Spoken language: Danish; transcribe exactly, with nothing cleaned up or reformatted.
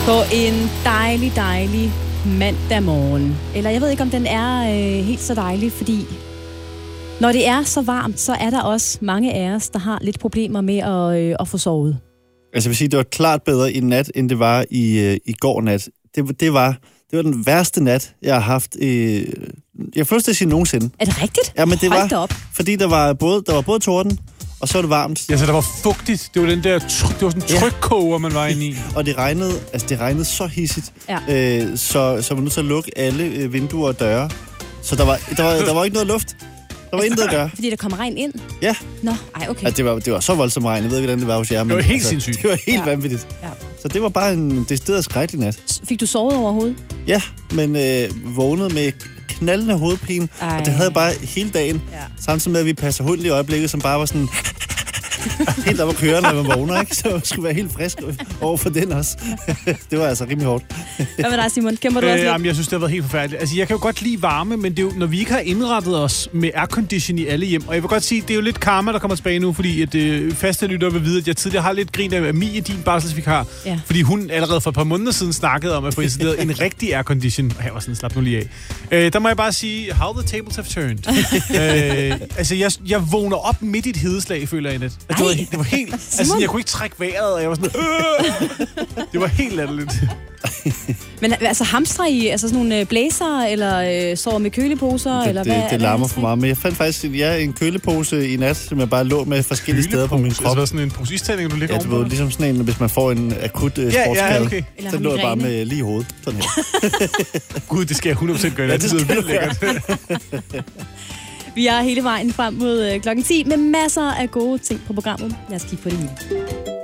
På en dejlig, dejlig mandag morgen. Eller jeg ved ikke, om den er øh, helt så dejlig, fordi når det er så varmt, så er der også mange af os, der har lidt problemer med at, øh, at få sovet. Altså jeg vil sige, det var klart bedre i nat, end det var i, øh, i går nat. Det, det, var, det var den værste nat, jeg har haft. Øh, jeg får lyst til at sige nogensinde. Er det rigtigt? Ja, men det Hold var, da op. fordi der var både, der var både torden, og så var det varmt. Ja, så der var fugtigt. Det var den der, tr- det var sådan en trykkoger, man var inde i. Og det regnede, altså det regnede så hissigt, Ja. øh, så, så man nødt til at lukke alle øh, vinduer og døre. Så der var, der var, der var ikke noget luft. Der var intet at gøre. Fordi der kommer regn ind? Ja. Nå, ej, okay. Altså, det, var, det var så voldsomt regn. Jeg ved ikke, hvordan det var hos jer. Men, Det var helt altså, sindssygt. Det var helt Ja. vanvittigt. Ja. Så det var bare en decideret skrækkelig nat. Fik du sovet overhovedet? Ja, men øh, vågnede med knaldende hovedpine. Ej. Og det havde jeg bare hele dagen. Ja. Samtidig med, at vi passer hund i øjeblikket, som bare var sådan helt op at køre, når man vågner, ikke? Så jeg skulle være helt frisk over for den også. Det var altså rimelig hårdt. Hvad med dig, Simon? Kæmper du Øh, også lidt? jamen, jeg synes, det har været helt forfærdeligt. Altså, jeg kan jo godt lide varme, men det er jo, når vi ikke har indrettet os med aircondition i alle hjem, og jeg vil godt sige, det er jo lidt karma, der kommer tilbage nu, fordi at, øh, faste lytter vil vide, at jeg tidligere har lidt grin af Mie, din barselsvikar, Ja. fordi hun allerede for et par måneder siden snakkede om at få installeret en rigtig aircondition, og jeg var sådan, slap nu lige af. Øh, der må jeg bare sige, how the tables have turned. øh, altså, jeg, jeg vågner op midt i et hedeslag, føler jeg i nat. Altså, det, var, Ej. det var helt, altså, jeg kunne ikke trække vejret, og jeg var sådan, øh! Det var helt latterligt. Men altså hamstrer I altså sådan nogle blæser, eller øh, sover med køleposer, Det, eller det, hvad? det larmer for meget. Men jeg fandt faktisk ja, en kølepose i nat, som jeg bare lå med forskellige steder på min krop. Altså sådan en pose istænding, du ligger Ja, det ovenpå? var ligesom sådan en, hvis man får en akut uh, Ja, sportsskade. ja, okay. Eller Så lå jeg bare migræne. med lige i hovedet. Sådan her. Gud, det skal jeg hundrede procent gøre. Ja, det det lyder skal vildt du lækkert. Vi er hele vejen frem mod øh, klokken ti med masser af gode ting på programmet. Lad os kigge på det hele.